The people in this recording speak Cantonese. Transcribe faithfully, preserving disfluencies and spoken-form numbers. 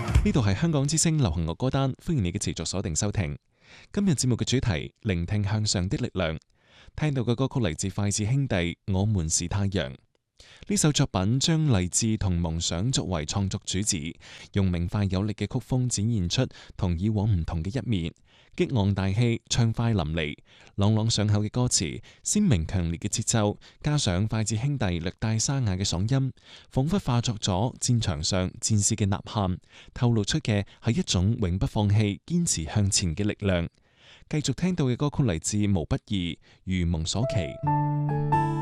呢度係香港之聲流行樂歌單，歡迎你嘅持續鎖定收聽。今日節目嘅主題：聆聽向上的力量。聽到嘅歌曲嚟自筷子兄弟《我們是太陽》。呢首作品將勵志同夢想作為創作主旨，用明快有力嘅曲風展現出同以往唔同嘅一面。激昂大氣，暢快淋漓，朗朗上口嘅歌詞，鮮明強烈嘅節奏，加上筷子兄弟略帶沙啞嘅嗓音，仿佛化作咗戰場上戰士嘅吶喊，透露出嘅係一種永不放棄、堅持向前嘅力量。繼續聽到嘅歌曲嚟自毛不易《如夢所期》。